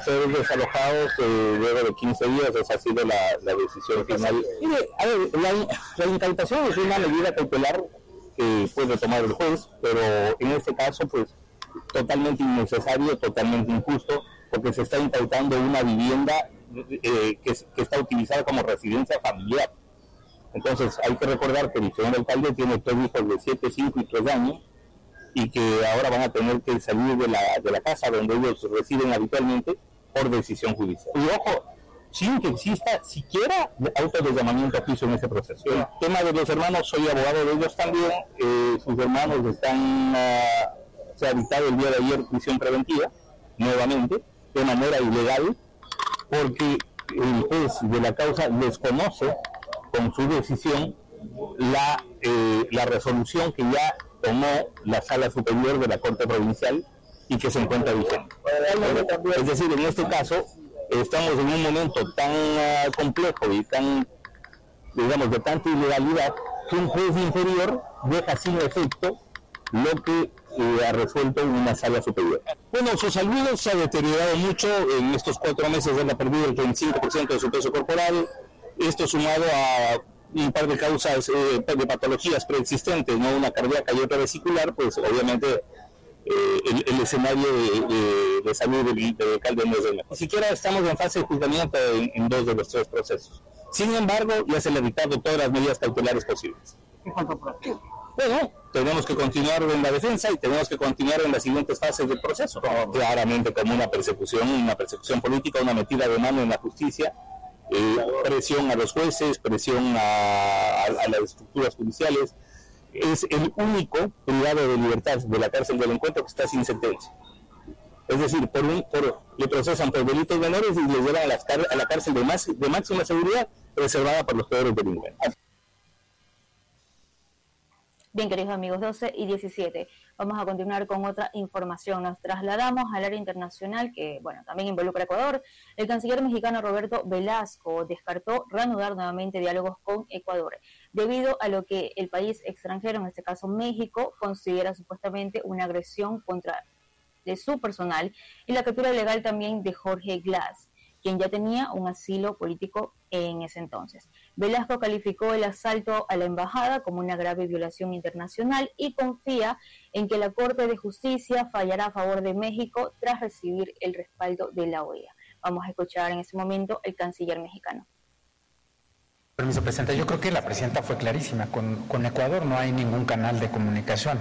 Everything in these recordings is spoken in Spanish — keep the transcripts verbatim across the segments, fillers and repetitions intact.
ser desalojados eh, luego de quince días. Esa ha sido la, la decisión final. Mire, a ver, la, la incautación es una medida cautelar que puede tomar el juez, pero en este caso, pues, totalmente innecesario, totalmente injusto, porque se está incautando una vivienda eh, que, que está utilizada como residencia familiar. Entonces, hay que recordar que el señor alcalde tiene tres hijos de siete, cinco y tres años, y que ahora van a tener que salir de la, de la casa donde ellos residen habitualmente por decisión judicial. Y ojo, sin que exista siquiera autodesarmamiento a juicio en ese proceso. El tema de los hermanos, soy abogado de ellos también, eh, sus hermanos están, uh, se ha dictado el día de ayer prisión preventiva, nuevamente, de manera ilegal, porque el juez de la causa desconoce con su decisión la, eh, la resolución que ya tomó la Sala Superior de la Corte Provincial y que se encuentra vigente. Es decir, en este caso, estamos en un momento tan uh, complejo y tan, digamos, de tanta ilegalidad, que un juez inferior deja sin efecto lo que eh, ha resuelto una sala superior. Bueno, su salud se ha deteriorado mucho. En estos cuatro meses él ha perdido el veinticinco por ciento de su peso corporal. Esto sumado a un par de causas eh, de patologías preexistentes, no una cardíaca y otra vesicular, pues obviamente Eh, el, el escenario de, de, de salud del, del alcalde no es el mejor. Ni siquiera estamos en fase de juzgamiento en, en dos de los tres procesos. Sin embargo, ya se le han dictado todas las medidas cautelares posibles. Bueno, tenemos que continuar en la defensa y tenemos que continuar en las siguientes fases del proceso. Claramente como una persecución, una persecución política, una metida de mano en la justicia, eh, presión a los jueces, presión a, a, a las estructuras judiciales. Es el único privado de libertad de la cárcel del encuentro que está sin sentencia. Es decir, por un, por, le procesan por delitos menores y le llevan a, las, a la cárcel de, más, de máxima seguridad reservada por los peores delincuentes. Bien, queridos amigos, doce y diecisiete. Vamos a continuar con otra información. Nos trasladamos al área internacional que, bueno, también involucra a Ecuador. El canciller mexicano Roberto Velasco descartó reanudar nuevamente diálogos con Ecuador, debido a lo que el país extranjero, en este caso México, considera supuestamente una agresión contra de su personal y la captura ilegal también de Jorge Glass, quien ya tenía un asilo político en ese entonces. Velasco calificó el asalto a la embajada como una grave violación internacional y confía en que la Corte de Justicia fallará a favor de México tras recibir el respaldo de la O E A. Vamos a escuchar en ese momento el canciller mexicano. Permiso, presidenta. Yo creo que la presidenta fue clarísima. Con, con Ecuador no hay ningún canal de comunicación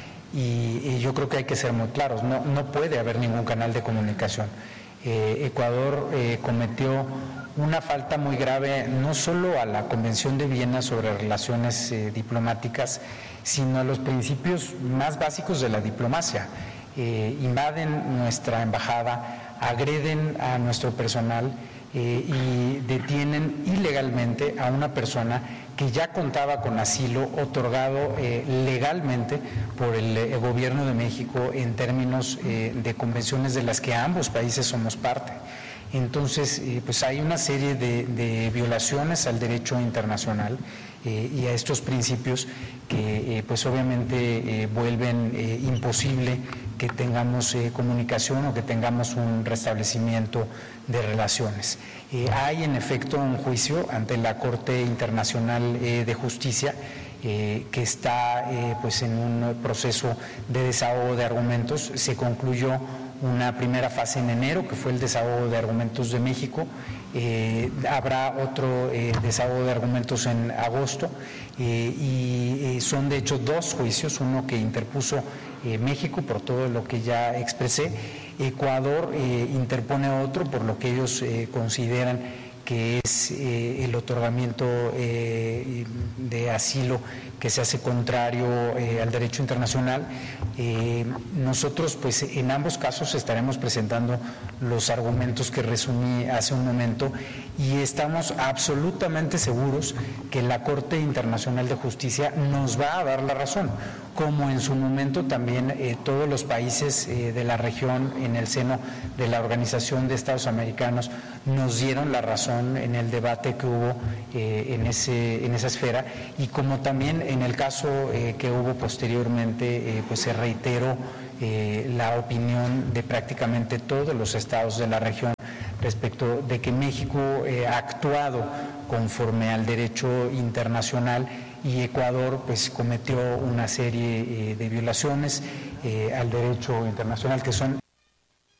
y, y yo creo que hay que ser muy claros. No, no puede haber ningún canal de comunicación. Eh, Ecuador eh, cometió una falta muy grave no solo a la Convención de Viena sobre relaciones eh, diplomáticas, sino a los principios más básicos de la diplomacia. Eh, invaden nuestra embajada, agreden a nuestro personal eh, y detienen ilegalmente a una persona que ya contaba con asilo otorgado eh, legalmente por el eh, gobierno de México en términos eh, de convenciones de las que ambos países somos parte. Entonces, eh, pues hay una serie de, de violaciones al derecho internacional eh, y a estos principios que eh, pues obviamente eh, vuelven eh, imposible que tengamos eh, comunicación o que tengamos un restablecimiento de relaciones. Eh, hay en efecto un juicio ante la Corte Internacional eh, de Justicia eh, que está eh, pues en un proceso de desahogo de argumentos. Se concluyó una primera fase en enero, que fue el desahogo de argumentos de México. Eh, habrá otro eh, desahogo de argumentos en agosto eh, y eh, son de hecho dos juicios, uno que interpuso eh, México por todo lo que ya expresé. Ecuador eh, interpone otro por lo que ellos eh, consideran que es eh, el otorgamiento eh, de asilo que se hace contrario eh, al derecho internacional. Eh, nosotros, pues, en ambos casos estaremos presentando los argumentos que resumí hace un momento y estamos absolutamente seguros que la Corte Internacional de Justicia nos va a dar la razón, como en su momento también eh, todos los países eh, de la región en el seno de la Organización de Estados Americanos nos dieron la razón en el debate que hubo eh, en, ese, en esa esfera, y como también en el caso eh, que hubo posteriormente, eh, pues se reiteró eh, la opinión de prácticamente todos los estados de la región respecto de que México eh, ha actuado conforme al derecho internacional y Ecuador pues cometió una serie eh, de violaciones eh, al derecho internacional que son